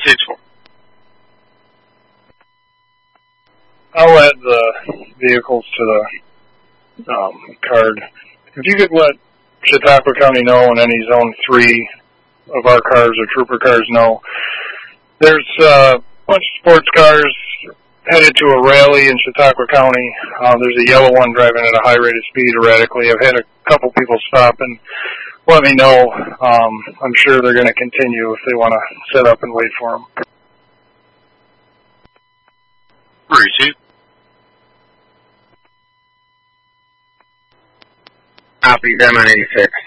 6-4. I'll add the vehicles to the card. If you could let Chautauqua County know and any Zone 3 of our cars or trooper cars know, there's a bunch of sports cars headed to a rally in Chautauqua County. There's a yellow one driving at a high rate of speed erratically. I've had a couple people stop and let me know. I'm sure they're going to continue if they want to set up and wait for them. Receive. Copy, Demo 86.